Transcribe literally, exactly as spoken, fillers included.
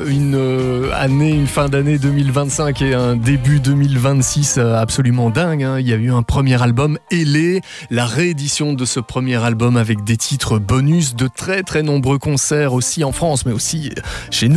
une euh, année, une fin d'année deux mille vingt-cinq et un début deux mille vingt-six euh, absolument dingue. Hein. Il y a eu un premier album, Ailé, la réédition de ce premier album avec des titres bonus, de très très nombreux concerts aussi en France, mais aussi chez nous.